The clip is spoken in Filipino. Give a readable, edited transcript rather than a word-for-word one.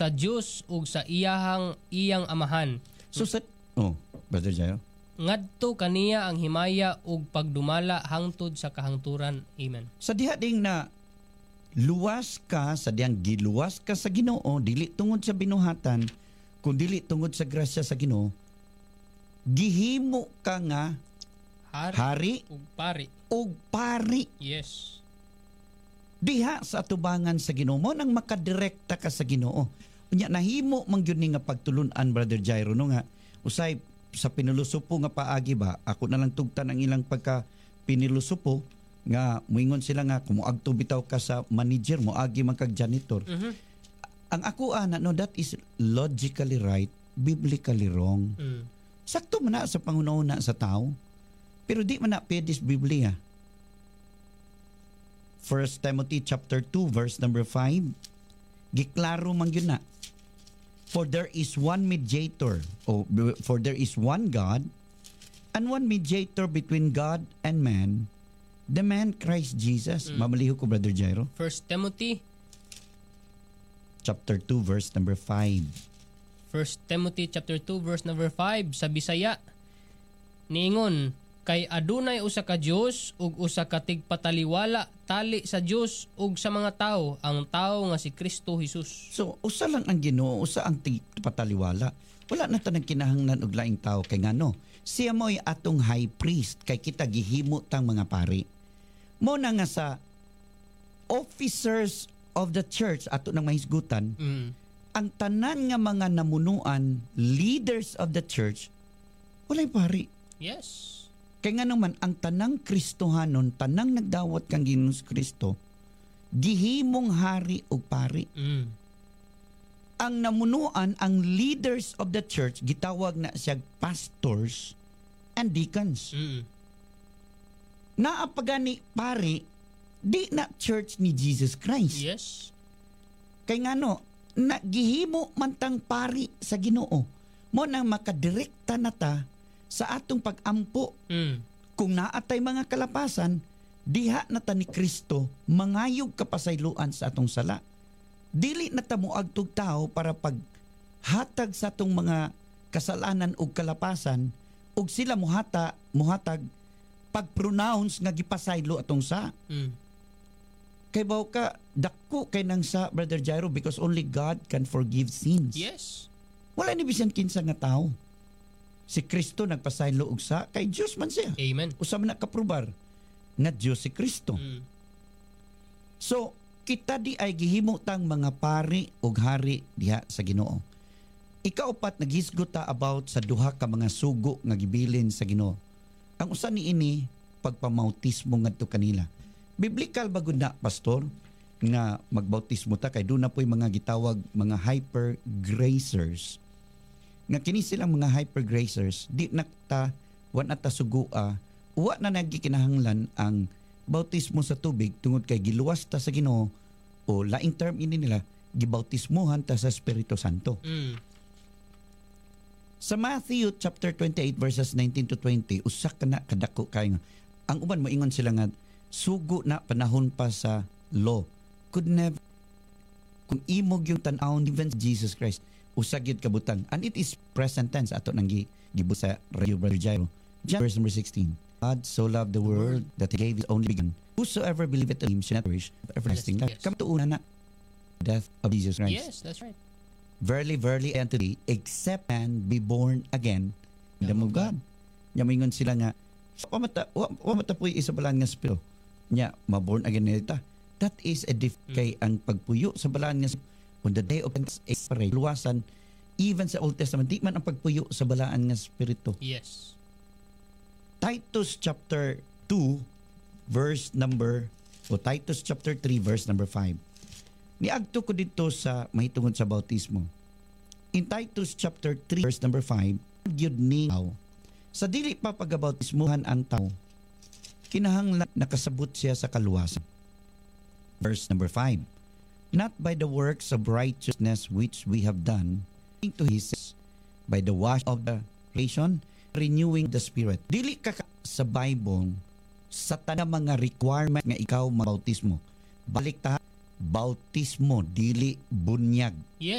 sa Dios ug sa iyang amahan. So sa Brother Jairo, Ngadto kaniya ang himaya ug pagdumala hangtod sa kahangturan. Amen. sa diha ding na luwas ka, sa diyang giluwas ka sa Ginoo, dili tungod sa binuhatan, kung dili tungod sa grasya sa Ginoo, gihimo ka nga hari ug pari. ug pari Yes. diha sa atubangan sa Ginoo. Mo nang makadirekta ka sa Ginoo. Unya nahimo man gyud ni nga pagtulun-an, Brother Jairo, no nga usay sa pinulusupo nga paagi ba, ako na lang tugtan ang ilang pagka pinulusupo nga moingon sila nga kung moagto bitaw ka sa manager, moagi man kag janitor. Ang ako ana, no, that is logically right, biblically wrong. Sakto man na sa pangunahuna sa tao, pero di man na pwede sa Biblia. 1 Timothy chapter 2 verse number 5, giklaro man yun na. For there is one mediator, for there is one God, and one mediator between God and man, the man Christ Jesus. Mamaliho ko, Brother Jairo. 1 Timothy Chapter 2 verse number 5. 1 Timothy chapter 2 verse number 5 sa Bisaya niingon, kay adunay usa ka Dios ug usa ka tigpataliwala tali sa Dios ug sa mga tao, ang tao nga si Kristo Jesus. So, usa lang ang Ginoo, usa ang pataliwala. Wala na tanang kinahanglan og laing tao kay ngano. Siya mo'y atong high priest kay kita gihimo tang mga pari. Mo na nga sa officers of the church ato nang mahisgutan, ang tanan nga mga namunuan, leaders of the church, walay pari. Yes. Kaya nga naman, ang tanang Kristohanon, tanang nagdawat kang Ginoong Kristo, gihimong hari o pari. Ang namunuan, ang leaders of the church, gitawag na siya pastors and deacons. Naapagani pari, di na church ni Jesus Christ. Yes. Kaya nga no, gihimo mantang pari sa Ginoo. Mo nang makadirekta na ta sa atong pag-ampo. Kung naatay mga kalapasan, diha na ta ni Kristo mangayog kapasayloan sa atong sala. Dili na ta moagtog tao para paghatag sa atong mga kasalanan ug kalapasan ug sila muhatag pag-pronounce nga gipasaylo atong sa. Kay baw ka dako kay nang sa, Brother Jairo, because only God can forgive sins. Yes. Wala ni bisan kinsa nga tao. Si Kristo nagpasaylo og sa kay Dios man siya. Amen. Usa man nakaprubar nga Dios si Kristo. So, kita di ay gihimo tang mga pari ug hari diha sa Ginoo. Ikaupat, naghisgot ta about sa duha ka mga sugo nga gibilin sa Ginoo. Ang usa niini pagpamautismo ngadto kanila. Biblical ba gud na, pastor, nga magbautismo ta kay doon na po'y mga gitawag mga hyper gracers. Nga kini silang mga hyper gracers, di nakta wa na ta sugua, wa na nagikinahanglan ang bautismo sa tubig tungod kay giluwas ta sa Ginoo, o laing term ini nila, gibautismohan ta sa Espiritu Santo. Sa Matthew chapter 28 verses 19 to 20, usa ka na kadako kay nga ang uban moingon sila nga sugo na panahon pa sa law. Could never, kung imog yung tan-awon even Jesus Christ, usag yun kabutang. And it is present tense ato nang gibu sa Radio Brother Jairo. John verse number 16. God so loved the world that He gave His only begotten. Whosoever believeth in Him shall not perish, but everlasting life. Come to una na death of Jesus Christ. Yes, that's right. Verily, verily, and today, except man be born again in the kingdom of God. Yamingon sila nga, wamata po'y isa balaan nga spiro. Nya, maborn again nila. That is a kay ang pagpuyo sa balaan nga on the day of Pentecost, luwasan, even sa Old Testament, di man ang pagpuyo sa balaan nga spirito. Yes. Titus chapter 2, Titus chapter 3, verse number 5. Niagto ko dito sa mahitungod sa bautismo. In Titus chapter 3, verse number 5, gyud ni sa dili pa pagabautismuhan ang tao, kinahanglan nakasabot siya sa kaluwasan. Verse number 5. Not by the works of righteousness which we have done, to His, by the wash of the creation, renewing the Spirit. Dili ka sa Bible sa tanang mga requirement nga ikaw mabautismo. Balik ta, bautismo, dili bunyag. Yes.